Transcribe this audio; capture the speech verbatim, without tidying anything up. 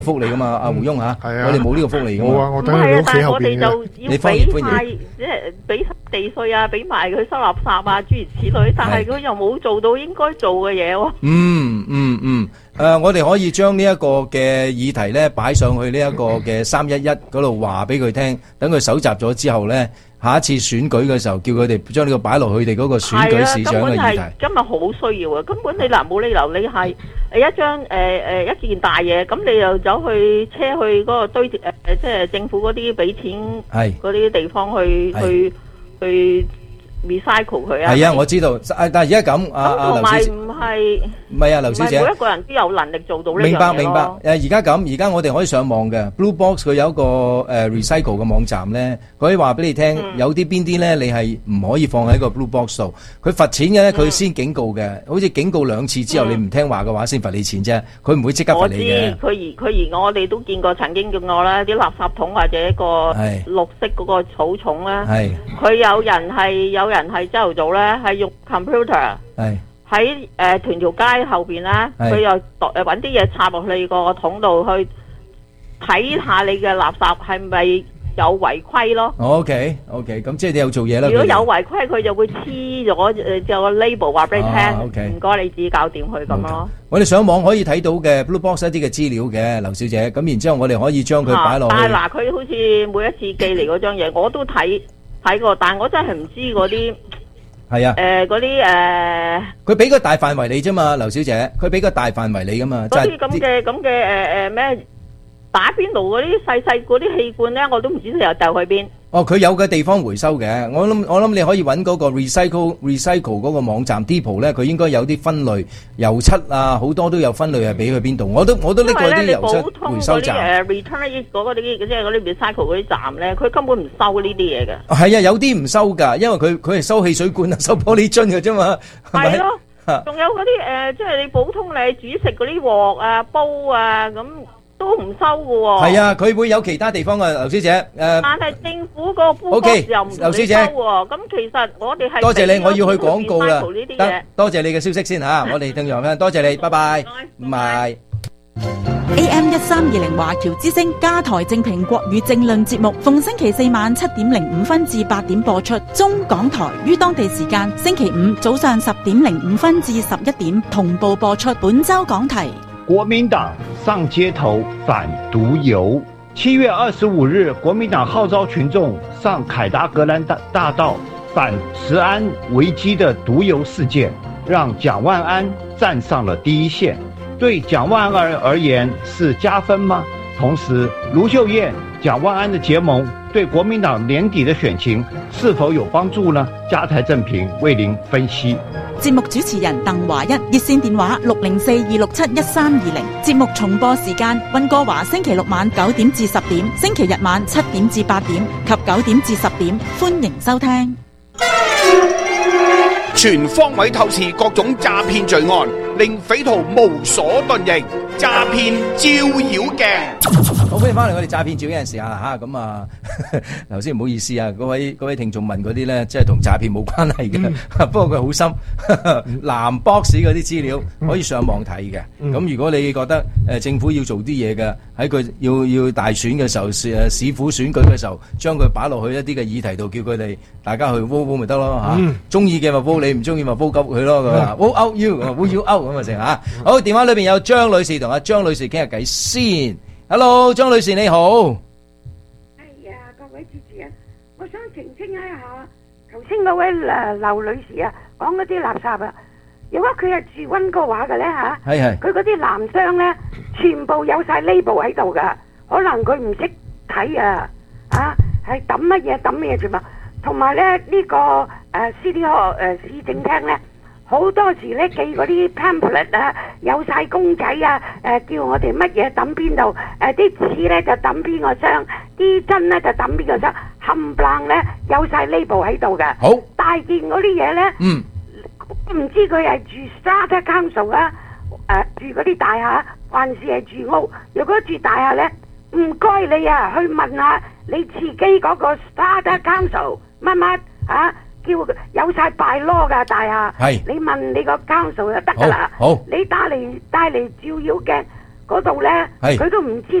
福利噶嘛，阿胡翁嚇， 係啊我哋冇呢個福利噶嘛。 冇啊，我唔係啊， 等喺你屋企但係我哋後邊嘅。 就要你方言俾歡迎晒，即係俾地稅啊，俾埋佢收垃圾啊，諸如此類。但係佢又冇做到應該做嘅嘢喎。 嗯嗯嗯，誒，我哋可以將呢一個嘅議題咧擺上去呢一個嘅三一一嗰度話俾佢聽，等佢搜集咗之後咧，下一次選舉嘅時候，叫佢哋將呢個擺落佢哋嗰個選舉市長嘅議題。 係啊，根本係今日好需要啊！根本你嗱冇理由你係誒一張誒誒一件大嘢，咁你又走去車去嗰個堆誒誒，即係政府嗰啲俾錢係嗰啲地方去係去去 recycle 佢啊！ 係啊，我知道，啊但係而家咁，阿咁阿劉小姐， 同埋唔係唔係啊，劉小姐唔係。每一個人都有能力做到呢樣嘢明白明白，誒咯。 而家咁，而家我哋可以上網嘅 Blue Box 佢有一個誒 recycle 嘅網站咧，佢可以話俾你聽，有啲邊啲咧你係唔可以放喺個 Blue Box 度，佢罰錢嘅咧，佢先警告嘅，好似警告兩次之後你唔聽話嘅話，先罰你錢啫，佢唔會即刻我知罰你嘅。 佢而佢而我哋都見過，曾經見過啦，啲垃圾桶或者一個係綠色嗰個草叢咧， 係佢有人係有人係朝頭早咧係用 computer 係喺誒屯條街後邊咧， 係佢又誒揾啲嘢插落去個桶度去睇下你嘅垃圾係咪有違規咯。 ，OK OK，咁即係你有做嘢啦。 如果有佢哋違規，佢就會黐咗誒有個 label 話俾你啊聽， ，OK 唔該你自己搞掂佢咁咯。 我哋上網可以睇到嘅 Blue Box 一啲嘅資料嘅，劉小姐，咁然之後我哋可以將佢擺落去。 但係嗱，佢好似每一次寄嚟嗰張嘢，我都睇睇過，但係我真係唔知嗰啲係啊， 誒嗰啲誒佢俾個大範圍你啫嘛，劉小姐，佢俾個大範圍你噶嘛，就係嗰啲咁嘅咁嘅誒誒咩打邊爐嗰啲細細嗰啲氣罐咧，我都唔知佢又掉去邊。 哦，佢有嘅地方回收嘅，我諗我諗你可以揾嗰個 recycle recycle 嗰個網站 Depot 咧，佢應該有啲分類油漆啊，好多都有分類係俾佢邊度。我都我都拎過啲因為咧，你油漆普通回收嗰啲站。 誒 return 嗰嗰啲即係嗰啲 recycle 嗰啲站咧，佢根本唔收呢啲嘢嘅。 係啊，有啲唔收㗎，因為佢佢係收汽水罐啊，收玻璃樽嘅啫嘛，係咪？ 係咯，仲有嗰啲誒，即係你普通你煮食嗰啲鑊啊、煲啊咁。都唔收嘅喎。 係啊，佢會有其他地方嘅，劉小姐。誒， 但係政府個 OK， 又唔同你收劉小姐喎。咁其實我哋係多謝你，我要去廣告啦。 呢啲得嘢， 多謝你嘅消息先嚇，我哋聽眾朋友，多謝你，拜拜，唔係。 A M 一三二零華僑之聲加台正評國語政論節目，逢星期四晚七點零五分至八點播出。中港台於當地時間星期五早上十點零五分至十一點同步播出。本周講題： 國民黨上街頭反毒油。七月二十五日，國民黨號召群眾上凱達格蘭大大道反食安危機的毒油事件，讓蔣萬安站上了第一線。對蔣萬安而言是加分嗎？同時，盧秀燕、蔣萬安的結盟對國民黨年底的選情是否有幫助呢？加台正評為您分析。 節目主持人鄧華一，熱線電話六零四二六七一三二零。節目重播時間：溫哥華星期六晚九點至十點，星期日晚七點至八點及九點至十點。歡迎收聽。 全方位透視各種詐騙罪案，令匪徒無所遁形。詐騙照妖鏡。 好，歡迎翻嚟我哋詐騙照有陣時啊嚇，咁啊頭先唔好意思啊，嗰位嗰位聽眾問嗰啲咧，即係同詐騙冇關係嘅，嗯、不過佢好深藍 box 嗰啲資料可以上網睇嘅。咁、嗯、如果你覺得誒、呃、政府要做啲嘢嘅，喺佢要要大選嘅時候，誒市府選舉嘅時候，將佢擺落去一啲嘅議題度，叫佢哋大家去 vote vote 咪得咯嚇。中意嘅咪 vote，你唔中意咪 vote 鳩佢咯，咁啊 vote out you，vote you out 咁啊成嚇。好，電話裏邊有張女士同阿張女士傾下偈先。Hello， 張女士你好。 係啊，各位主持人，我想澄清一下，頭先嗰位誒劉女士啊，講嗰啲垃圾啊，如果佢係住溫哥華嘅咧吓， 係係， 佢嗰啲藍箱咧，全部有晒 label 喺度噶，可能佢唔識睇啊，啊係抌乜嘢抌乜嘢全部，同埋咧呢、這個誒 City Hall 誒市政廳咧。好多時咧寄嗰啲 pamphlet 啊，有晒公仔啊，誒、呃、叫我哋乜嘢抌邊度，誒啲紙咧就抌邊個箱，啲針咧就抌邊個箱，冚唪唥咧有晒 label 喺度嘅。 好大件嗰啲嘢咧，嗯，唔知佢係住 Strata Council 啊，誒、呃、住嗰啲大廈，還是係住屋？如果住大廈咧，唔該你啊，去問下你自己嗰個 Strata Council 乜乜啊？叫有晒拜攞噶大廈，你問你個 council 就得噶啦。好，你打嚟帶嚟照妖鏡，嗰嗰度咧， 係佢都唔知